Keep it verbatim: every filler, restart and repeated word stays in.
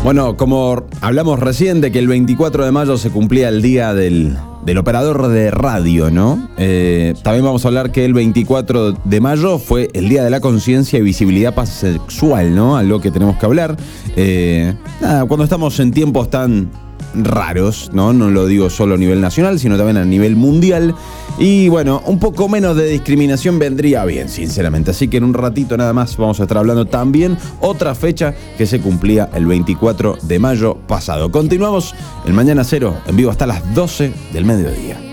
Bueno, como hablamos recién de que el veinticuatro de mayo se cumplía el día del, del operador de radio, ¿no? Eh, también vamos a hablar que el veinticuatro de mayo fue el Día de la Conciencia y Visibilidad Pansexual, ¿no? Algo que tenemos que hablar. Eh, nada, cuando estamos en tiempos tan raros, ¿no? No lo digo solo a nivel nacional, sino también a nivel mundial. Y bueno, un poco menos de discriminación vendría bien, sinceramente. Así que en un ratito nada más vamos a estar hablando también otra fecha que se cumplía el veinticuatro de mayo pasado. Continuamos el Mañana Cero en vivo hasta las doce del mediodía.